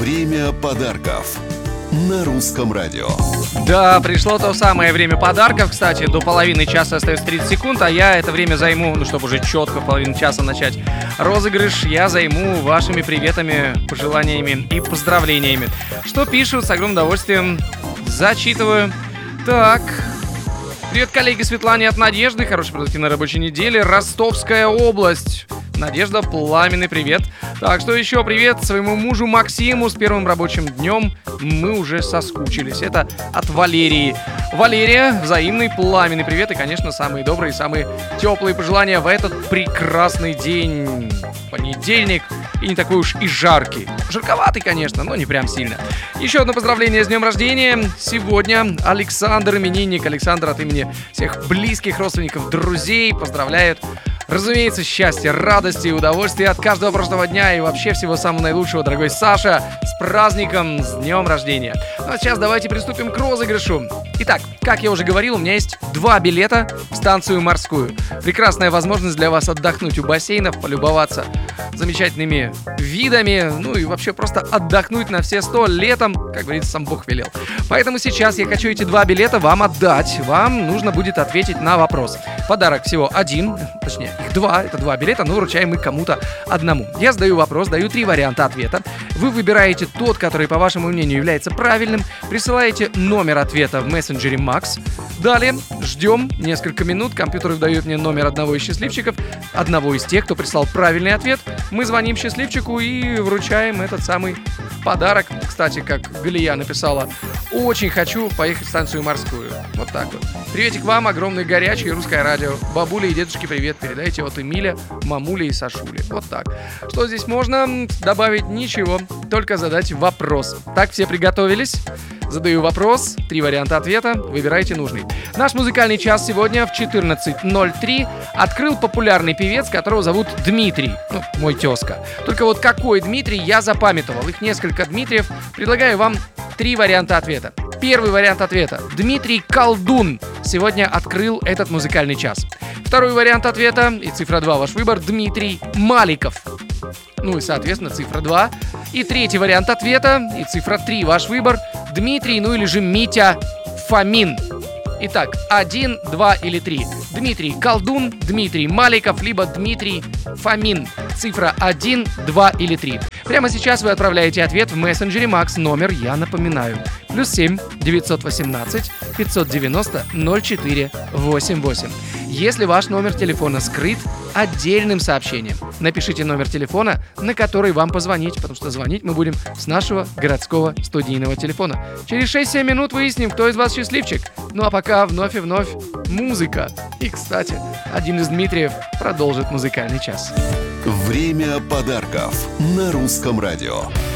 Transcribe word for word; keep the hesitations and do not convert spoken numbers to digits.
Время подарков на Русском радио. Да, пришло то самое время подарков. Кстати, до половины часа остается тридцать секунд, а я это время займу, ну, чтобы уже четко в половину часа начать розыгрыш, я займу вашими приветами, пожеланиями и поздравлениями. Что пишут, с огромным удовольствием зачитываю. Так, привет, коллеги, Светлане от Надежды. Хорошей продуктивной рабочей недели. Ростовская область. Надежда, пламенный привет. Так, что еще? Привет своему мужу Максиму. С первым рабочим днем мы уже соскучились. Это от Валерии. Валерия, взаимный пламенный привет. И, конечно, самые добрые, самые теплые пожелания в этот прекрасный день. Понедельник. И не такой уж и жаркий. Жарковатый, конечно, но не прям сильно. Еще одно поздравление с днем рождения. Сегодня Александр, именинник. Александр от имени всех близких родственников, друзей поздравляет. Разумеется, счастья, радости и удовольствия от каждого прошлого дня и вообще всего самого наилучшего, дорогой Саша, с праздником, с днем рождения. Ну а сейчас давайте приступим к розыгрышу. Итак, как я уже говорил, у меня есть два билета в станцию морскую. Прекрасная возможность для вас отдохнуть у бассейнов, полюбоваться замечательными видами, ну и вообще просто отдохнуть на все сто летом, как говорится, сам Бог велел. Поэтому сейчас я хочу эти два билета вам отдать. Вам нужно будет ответить на вопрос. Подарок всего один, точнее, их два, это два билета, но вручаем мы кому-то одному. Я задаю вопрос, даю три варианта ответа. Вы выбираете тот, который, по вашему мнению, является правильным, присылаете номер ответа в мессенджере Макс. Далее ждем несколько минут, компьютер выдает мне номер одного из счастливчиков, одного из тех, кто прислал правильный ответ. Мы звоним счастливчику и вручаем этот самый подарок. Кстати, как Галия написала, очень хочу поехать в станцию морскую. Вот так вот. Приветик вам, огромный горячий, русское радио. Бабуля и дедушке привет передайте от Эмиля, мамули и Сашули. Вот так. Что здесь можно добавить? Ничего, только задать вопрос. Так, все приготовились? Задаю вопрос, три варианта ответа, выбирайте нужный. Наш музыкальный час сегодня в четырнадцать ноль три открыл популярный певец, которого зовут Дмитрий. Ну, мой тезка. Только вот какой Дмитрий, я запамятовал. Их несколько Дмитриев. Предлагаю вам три варианта ответа. Первый вариант ответа. Дмитрий Колдун сегодня открыл этот музыкальный час. Второй вариант ответа, и цифра два ваш выбор, Дмитрий Маликов. Ну и, соответственно, цифра два. И третий вариант ответа, и цифра три ваш выбор, Дмитрий, ну или же Митя Фомин. Итак, один, два или три. Дмитрий Колдун, Дмитрий Маликов, либо Дмитрий Фомин. Цифра один, два или три. Прямо сейчас вы отправляете ответ в мессенджере Макс. Номер я напоминаю. Плюс семь девятьсот восемнадцать пятьсот девяносто ноль четыре восемь восемь. Если ваш номер телефона скрыт, отдельным сообщением напишите номер телефона, на который вам позвонить, потому что звонить мы будем с нашего городского студийного телефона. Через шесть-семь минут выясним, кто из вас счастливчик. Ну а пока вновь и вновь музыка. И, кстати, один из Дмитриев продолжит музыкальный час. Время подарков на Русском радио.